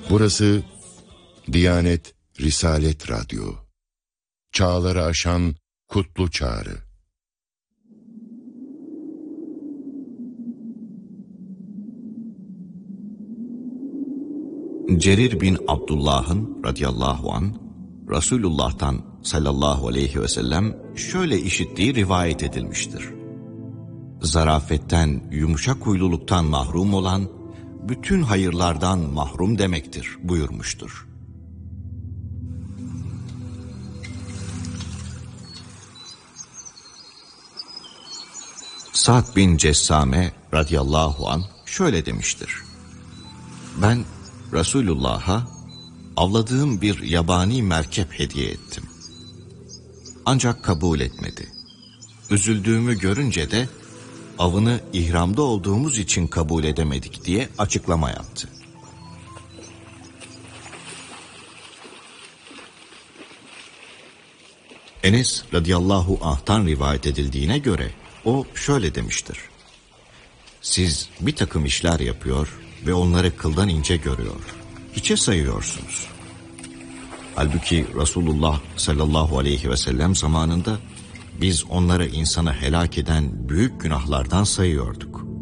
Burası Diyanet Risalet Radyo. Çağları aşan kutlu çağrı. Cerir bin Abdullah'ın radıyallahu an Resulullah'tan sallallahu aleyhi ve sellem şöyle işittiği rivayet edilmiştir. Zarafetten, yumuşak huyluluktan mahrum olan, bütün hayırlardan mahrum demektir buyurmuştur. Sa'd bin Cessame radıyallahu an şöyle demiştir. Ben Resulullah'a avladığım bir yabani merkep hediye ettim. Ancak kabul etmedi. Üzüldüğümü görünce de avını ihramda olduğumuz için kabul edemedik diye açıklama yaptı. Enes radıyallahu anh'tan rivayet edildiğine göre o şöyle demiştir. Siz bir takım işler yapıyor ve onları kıldan ince görüyor, hiçe sayıyorsunuz. Halbuki Resulullah sallallahu aleyhi ve sellem zamanında biz onları insanı helak eden büyük günahlardan sayıyorduk.